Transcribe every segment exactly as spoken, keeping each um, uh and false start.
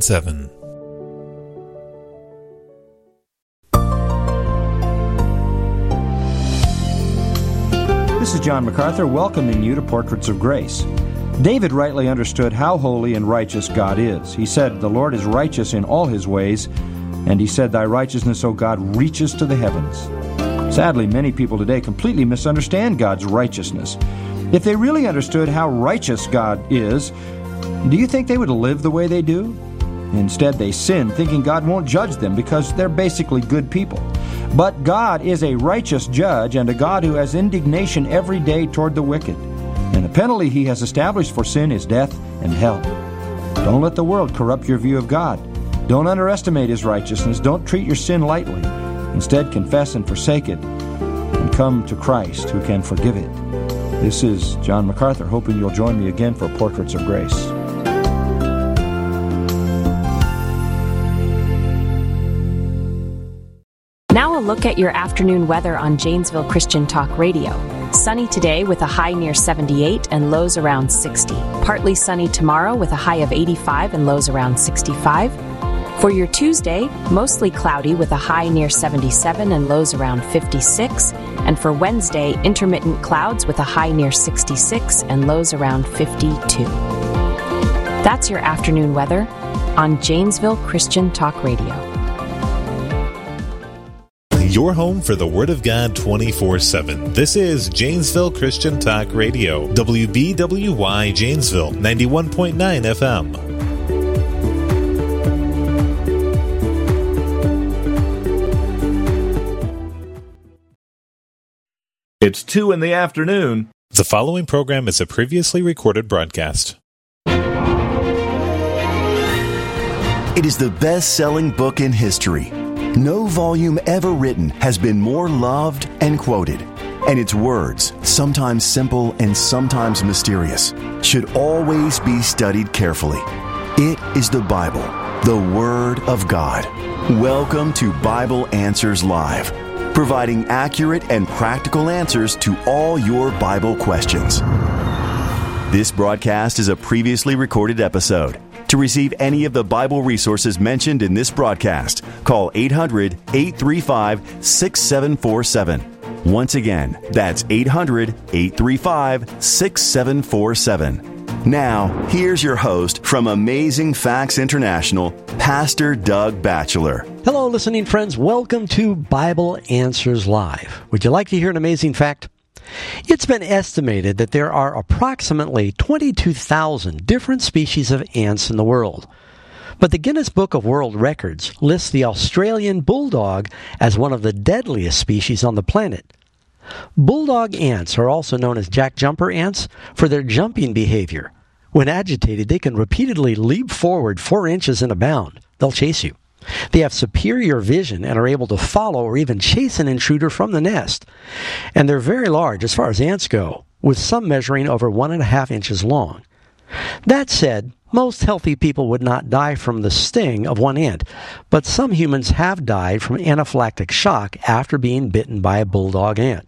seven. This is John MacArthur welcoming you to Portraits of Grace. David rightly understood how holy and righteous God is. He said, "The Lord is righteous in all his ways," and he said, "Thy righteousness, O God, reaches to the heavens." Sadly, many people today completely misunderstand God's righteousness. If they really understood how righteous God is, do you think they would live the way they do? Instead, they sin, thinking God won't judge them because they're basically good people. But God is a righteous judge and a God who has indignation every day toward the wicked. And the penalty he has established for sin is death and hell. Don't let the world corrupt your view of God. Don't underestimate his righteousness. Don't treat your sin lightly. Instead, confess and forsake it and come to Christ who can forgive it. This is John MacArthur, hoping you'll join me again for Portraits of Grace. Now a look at your afternoon weather on Janesville Christian Talk Radio. Sunny today with a high near seventy-eight and lows around sixty. Partly sunny tomorrow with a high of eighty-five and lows around sixty-five. For your Tuesday, mostly cloudy with a high near seventy-seven and lows around fifty-six. And for Wednesday, intermittent clouds with a high near sixty-six and lows around fifty-two. That's your afternoon weather on Janesville Christian Talk Radio. Your home for the Word of God twenty-four seven. This is Janesville Christian Talk Radio. W B W Y Janesville, ninety-one point nine F M. It's two in the afternoon. The following program is a previously recorded broadcast. It is the best-selling book in history. No volume ever written has been more loved and quoted, and its words, sometimes simple and sometimes mysterious, should always be studied carefully. It is the Bible, the Word of God. Welcome to Bible Answers Live, providing accurate and practical answers to all your Bible questions. This broadcast is a previously recorded episode. To receive any of the Bible resources mentioned in this broadcast, call eight hundred, eight three five, six seven four seven. Once again, that's eight hundred, eight three five, six seven four seven. Now, here's your host from Amazing Facts International, Pastor Doug Batchelor. Hello, listening friends. Welcome to Bible Answers Live. Would you like to hear an amazing fact? It's been estimated that there are approximately twenty-two thousand different species of ants in the world. But the Guinness Book of World Records lists the Australian bulldog as one of the deadliest species on the planet. Bulldog ants are also known as jackjumper ants for their jumping behavior. When agitated, they can repeatedly leap forward four inches in a bound. They'll chase you. They have superior vision and are able to follow or even chase an intruder from the nest. And they're very large as far as ants go, with some measuring over one and a half inches long. That said, most healthy people would not die from the sting of one ant, but some humans have died from anaphylactic shock after being bitten by a bulldog ant.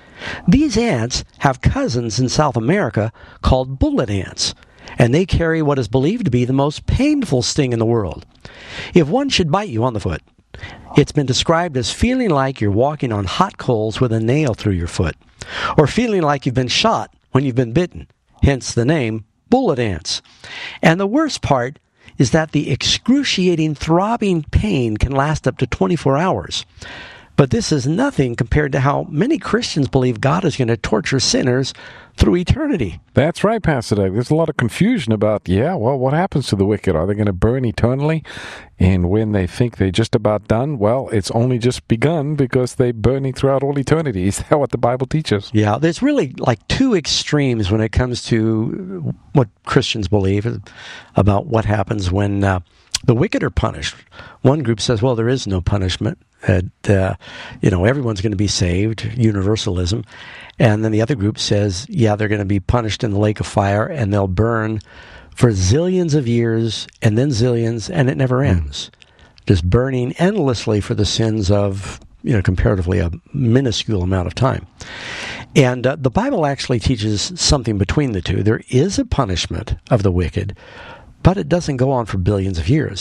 These ants have cousins in South America called bullet ants, and they carry what is believed to be the most painful sting in the world. If one should bite you on the foot, it's been described as feeling like you're walking on hot coals with a nail through your foot, or feeling like you've been shot when you've been bitten, hence the name bullet ants. And the worst part is that the excruciating throbbing pain can last up to twenty-four hours. But this is nothing compared to how many Christians believe God is going to torture sinners through eternity. That's right, Pastor Doug. There's a lot of confusion about, yeah, well, what happens to the wicked? Are they going to burn eternally? And when they think they're just about done, well, it's only just begun because they're burning throughout all eternity. Is that what the Bible teaches? Yeah, there's really like two extremes when it comes to what Christians believe about what happens when uh, the wicked are punished. One group says, well, there is no punishment. That, uh, you know, everyone's going to be saved, universalism. And then the other group says, yeah, they're going to be punished in the lake of fire, and they'll burn for zillions of years, and then zillions, and it never ends. Mm. Just burning endlessly for the sins of, you know, comparatively a minuscule amount of time. And uh, the Bible actually teaches something between the two. There is a punishment of the wicked, but it doesn't go on for billions of years.